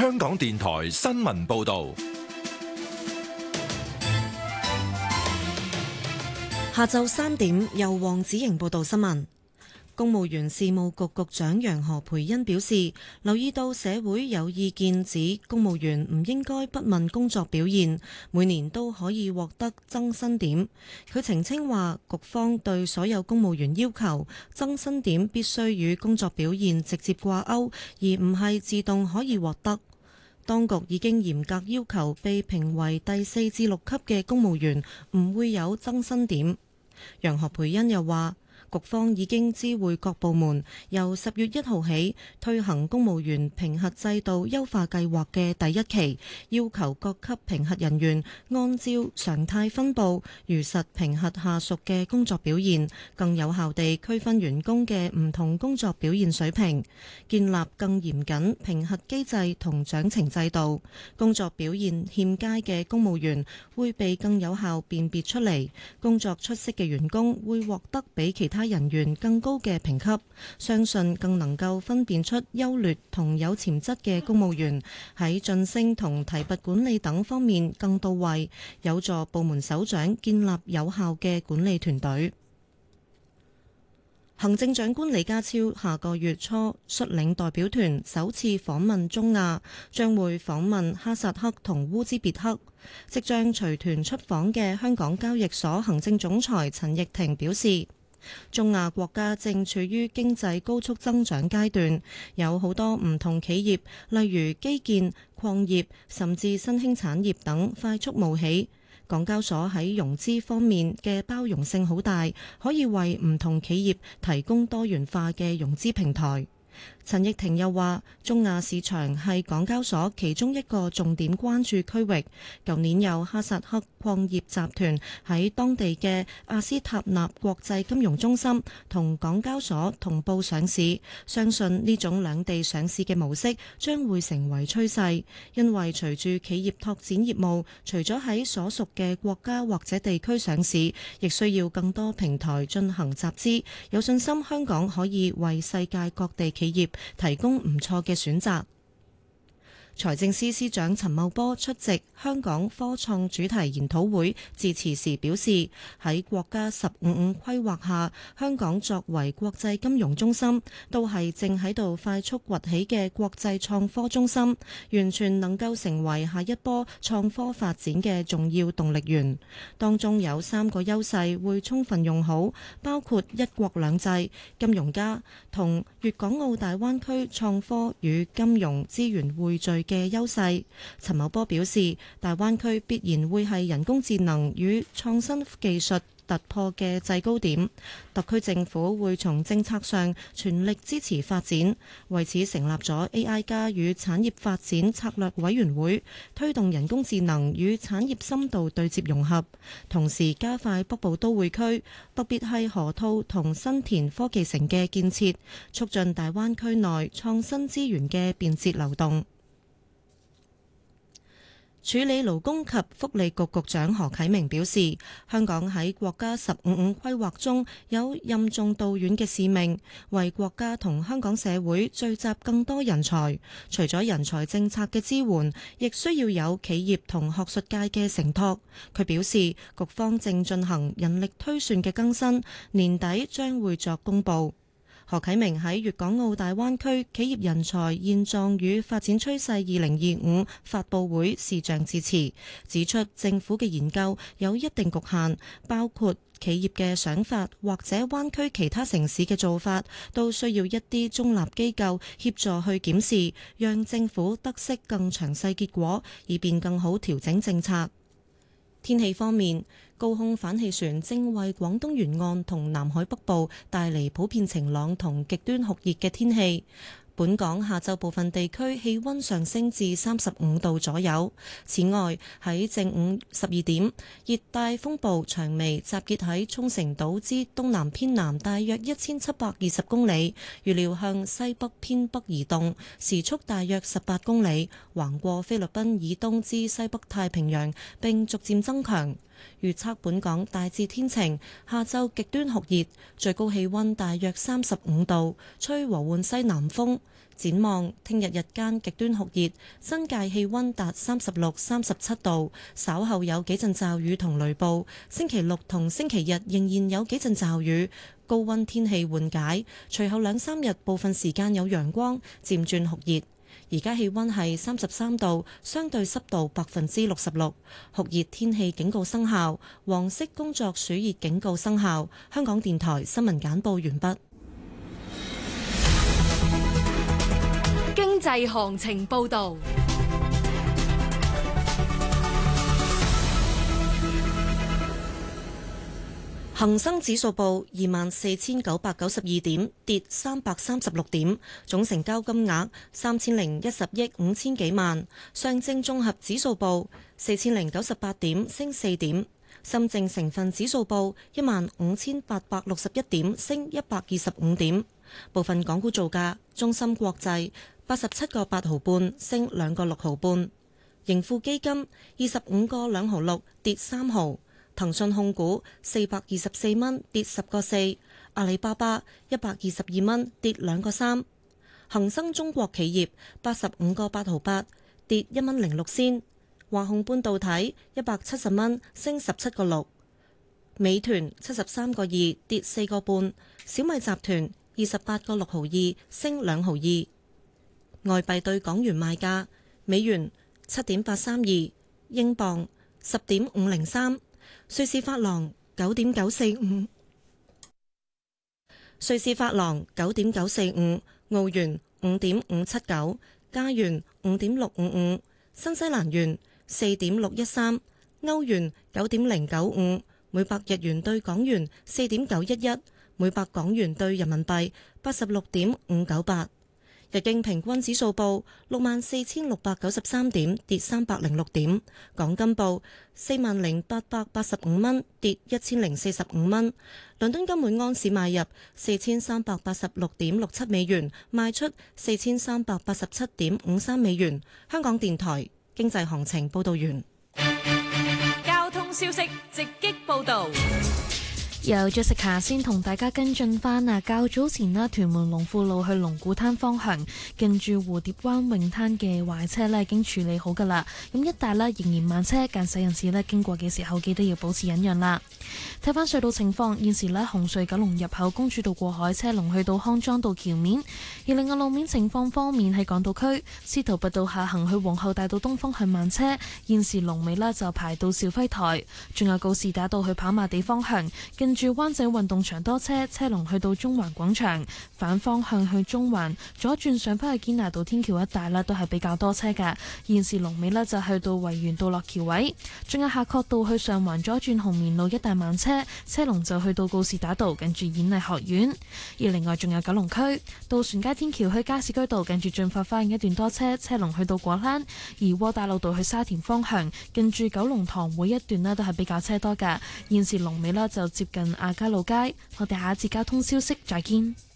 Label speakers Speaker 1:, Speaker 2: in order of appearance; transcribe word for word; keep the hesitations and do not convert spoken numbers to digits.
Speaker 1: 香港電台新聞報道。
Speaker 2: 下晝三點，由黃子瑩報道新聞。公務員事務局局長楊何蓓茵表示，留意到社會有意見指公務員唔應該不問工作表現，每年都可以獲得增薪點。佢澄清話，局方對所有公務員要求增薪點必須與工作表現直接掛鈎，而唔係自動可以獲得。當局已經嚴格要求被評為第四至六級嘅公務員唔會有增薪點。楊何蓓茵又話，局方已經知會各部門，由十月一號起推行公務員評核制度優化計劃嘅第一期，要求各級評核人員按照常態分佈，如實評核下屬嘅工作表現，更有效地區分員工嘅唔同工作表現水平，建立更嚴謹評核機制同獎懲制度。工作表現欠佳嘅公務員會被更有效辨別出嚟，工作出色嘅員工會獲得比其他人員更高嘅評級，相信更能夠分辨出優劣同有潛質嘅公務員，喺晉升同提拔管理等方面更到位，有助部門首長建立有效嘅管理團隊。行政長官李家超下個月初率領代表團首次訪問中亞，將會訪問哈薩克同烏茲別克。即將隨團出訪嘅香港交易所行政總裁陳奕婷表示，中亞國家正處於經濟高速增長階段，有好多唔同企業，例如基建、礦業，甚至新興產業等快速冒起。港交所喺融資方面嘅包容性好大，可以為唔同企業提供多元化嘅融資平台。陳奕婷又話，中亞市場係港交所其中一個重點關注區域。舊年有哈薩克礦業集團喺當地嘅阿斯塔納國際金融中心同港交所同步上市，相信呢種兩地上市嘅模式將會成為趨勢，因為隨住企業拓展業務，除咗喺所屬嘅國家或者地區上市，亦需要更多平台進行集資。有信心香港可以為世界各地企業提供唔錯嘅選擇。財政司司長陳茂波出席香港科創主題研討會致辭時表示，喺國家十五五規劃下，香港作為國際金融中心，都係正喺度快速崛起嘅國際創科中心，完全能夠成為下一波創科發展嘅重要動力源。當中有三個優勢會充分用好，包括一國兩制、金融家同粵港澳大灣區創科與金融資源匯聚嘅優勢。陳茂波表示，大灣區必然會係人工智能與創新技術突破嘅制高點，特區政府會從政策上全力支持發展，為此成立咗 A I 加與產業發展策略委員會，推動人工智能與產業深度對接融合，同時加快北部都會區，特別係河套同新田科技城嘅建設，促進大灣區內創新資源嘅便捷流動。處理勞工及福利局局長何啟明表示，香港喺國家十五五規劃中有任重道遠嘅使命，為國家同香港社會聚集更多人才。除咗人才政策嘅支援，亦需要有企業同學術界嘅承托。佢表示，局方正進行人力推算嘅更新，年底將會作公佈。何啟明喺粵港澳大灣區企業人才現狀與發展趨勢二零二五發佈會視像致辭，指出政府嘅研究有一定局限，包括企業嘅想法或者灣區其他城市嘅做法，都需要一啲中立機構協助去檢視，讓政府得悉更詳細結果，以便更好調整政策。天氣方面，高空反氣旋正為廣東沿岸同南海北部帶嚟普遍晴朗同極端酷熱嘅天氣。本港下晝部分地區氣溫上升至三十五度左右。此外，喺正午十二點，熱帶風暴長眉集結喺沖繩島之東南偏南大約一千七百二十公里，預料向西北偏北移動，時速大約十八公里，橫過菲律賓以東之西北太平洋，並逐漸增強。預測本港大致天晴，下晝極端酷熱，最高氣溫大約三十五度，吹和緩西南風。 展望聽日日間極端酷熱，新界氣溫達三十六、三十七度，稍後有幾陣驟雨同雷暴。星期六同星期日仍然有幾陣驟雨，高溫天氣緩解，隨後兩三日部分時間有陽光，漸轉酷熱。而家氣溫係三十三度，相對濕度百分之六十六，酷熱天氣警告生效，黃色工作暑熱警告生效。香港電台新聞簡報完畢。
Speaker 3: 經濟行情報道。
Speaker 2: 恒生指數報二萬四千九百九十二點，跌三百三十六點，總成交金額三千零一十億五千幾萬。上證綜合指數報四千零九十八點，升四點。深證成分指數報一萬五千八百六十一點，升一百二十五點。部分港股造價：中芯國際八十七個八毫半，升兩個六毫半；盈富基金二十五個兩毫六，跌三毫。騰訊控股四百二十四蚊，跌十個四；阿里巴巴一百二十二蚊，跌兩個三；恒生中國企業八十五個八毫八，跌一蚊零六仙；華虹半導體一百七十蚊，升十七個六；美團七十三個二，跌四個半；小米集團二十八個六毫二，升兩毫二。外幣對港元賣價：美元七點八三二，英鎊十點五零三。瑞士法郎九點九四五，瑞士法郎九點九四五，澳元五點五七九，加元五點六五五，新西蘭元四點六一三，歐元九點零九五，每百日元對港元四點九一一，每百港元對人民幣八十六點五九八。日經平均指數報六萬四千六百九十三點，跌三百零六點。港金報四萬零八百八十五蚊，跌一千零四十五蚊。倫敦金每安士買入四千三百八十六點六七美元，賣出四千三百八十七點五三美元。香港電台經濟行情報道完。
Speaker 3: 交通消息直擊報道。
Speaker 4: 由 Jessica 先同大家跟進返啊，較早前啦，屯門龍富路去龍鼓灘方向，近住蝴蝶灣泳灘嘅壞車咧已經處理好噶啦。咁一帶咧仍然慢車，駕駛人士咧經過嘅時候記得要保持忍讓啦。睇翻隧道情況，現時咧紅隧九龍入口公主道過海車龍去到康莊道橋面，而另外路面情況方面喺港島區司徒拔道下行去皇后大道東方向慢車，現時龍尾咧就排到肇輝台，仲有告士打道去跑馬地方向，跟住灣仔運動場多車，車龍去到中環廣場，反方向去中環左轉上返去堅拿道天橋一帶啦，都係比較多車㗎。現時龍尾呢就去到維園道落橋位，仲有夏慤道去上環左轉紅棉路一帶慢車，車龍就去到告士打道近住演藝學院。而另外仲有九龍區渡船街天橋去加士居道近住駿發花園一段多車，車龍去到果欄。而窩打老道去沙田方向近住九龍塘會一段呢都係比較車多㗎。現時龍尾呢就接近亞皆老街。我哋下一節交通消息再見。